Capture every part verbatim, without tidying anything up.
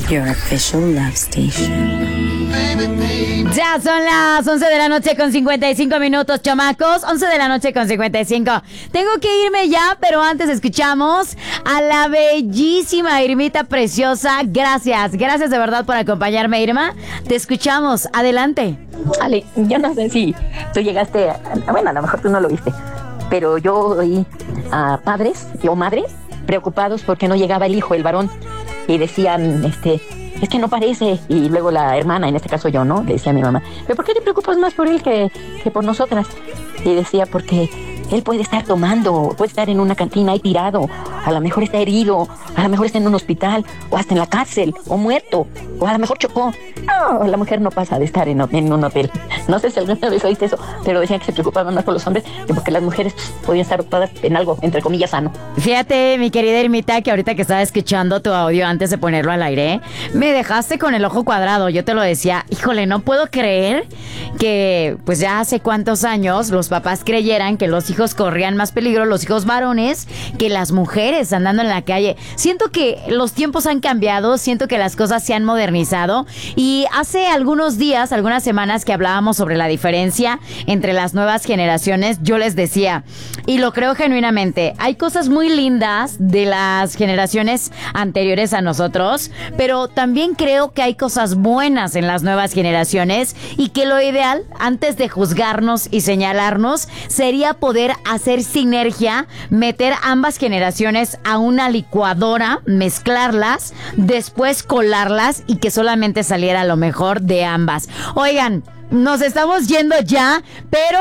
your official love station. Ya son las once de la noche con cincuenta y cinco minutos, chamacos. once de la noche con cincuenta y cinco. Tengo que irme ya, pero antes escuchamos a la bellísima Irmita preciosa. Gracias, gracias de verdad por acompañarme, Irma. Te escuchamos, adelante. Ale, yo no sé si tú llegaste, a, bueno, a lo mejor tú no lo viste, pero yo oí a padres o madres preocupados porque no llegaba el hijo, el varón, y decían, este, es que no parece, y luego la hermana, en este caso yo, ¿no? Le decía a mi mamá, ¿pero por qué te preocupas más por él que, que por nosotras? Y decía, porque él puede estar tomando, puede estar en una cantina ahí tirado, a lo mejor está herido, a lo mejor está en un hospital, o hasta en la cárcel, o muerto, o a lo mejor chocó. No, la mujer no pasa de estar en, en un hotel. No sé si alguna vez oíste eso, pero decían que se preocupaban más por los hombres que porque las mujeres podían estar ocupadas en algo, entre comillas, sano. Fíjate, mi querida Irmita, que ahorita que estaba escuchando tu audio antes de ponerlo al aire, me dejaste con el ojo cuadrado. Yo te lo decía, híjole, no puedo creer que pues ya hace cuántos años los papás creyeran que los hijos corrían más peligro, los hijos varones, que las mujeres andando en la calle. Siento que los tiempos han cambiado, siento que las cosas se han modernizado, y hace algunos días, algunas semanas que hablábamos sobre la diferencia entre las nuevas generaciones, yo les decía, y lo creo genuinamente, hay cosas muy lindas de las generaciones anteriores a nosotros, pero también creo que hay cosas buenas en las nuevas generaciones, y que lo ideal, antes de juzgarnos y señalarnos, sería poder hacer sinergia, meter ambas generaciones a una licuadora, mezclarlas, después colarlas y que solamente saliera lo mejor de ambas. Oigan, nos estamos yendo ya, pero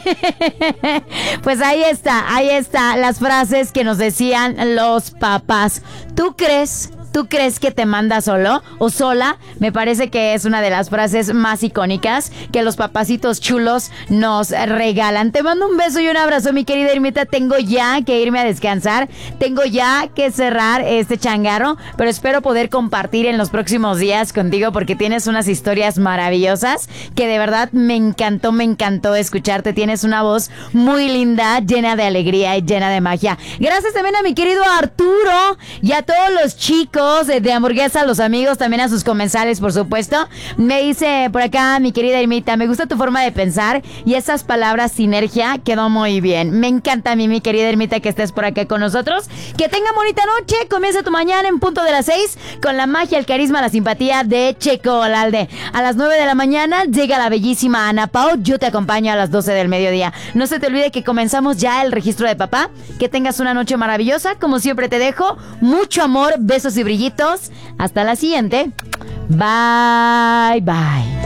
pues ahí está, ahí está las frases que nos decían los papás. ¿Tú crees? ¿Tú crees que te manda solo o sola? Me parece que es una de las frases más icónicas que los papacitos chulos nos regalan. Te mando un beso y un abrazo, mi querida Irmita. Tengo ya que irme a descansar. Tengo ya que cerrar este changarro, pero espero poder compartir en los próximos días contigo porque tienes unas historias maravillosas que de verdad me encantó, me encantó escucharte. Tienes una voz muy linda, llena de alegría y llena de magia. Gracias también a mi querido Arturo y a todos los chicos De, de hamburguesa, a los amigos, también a sus comensales, por supuesto. Me dice por acá mi querida Irmita, me gusta tu forma de pensar y esas palabras sinergia quedó muy bien. Me encanta a mí, mi querida Irmita, que estés por acá con nosotros. Que tengan bonita noche. Comienza tu mañana en punto de las seis con la magia, el carisma, la simpatía de Checo Olalde. A las nueve de la mañana llega la bellísima Ana Pao. Yo te acompaño a las doce del mediodía. No se te olvide que comenzamos ya el registro de papá. Que tengas una noche maravillosa. Como siempre te dejo mucho amor, besos y brillitos. Hasta la siguiente. Bye, bye.